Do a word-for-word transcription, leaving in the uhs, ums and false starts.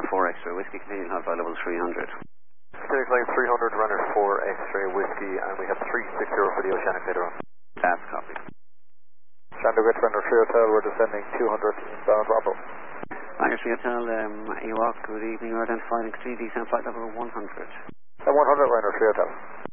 four X-ray whiskey, continuing hot flight level three hundred. Clear climb three hundred, runner four X-ray whiskey, and we have three sixty for the Oceanic later on. That's copy. Shandogat, runner three hotel, we're descending two hundred inbound Bravo. Runner three hotel, um, Ewok, good evening, you're identified in continue descent flight level one hundred. And one hundred, runner three hotel.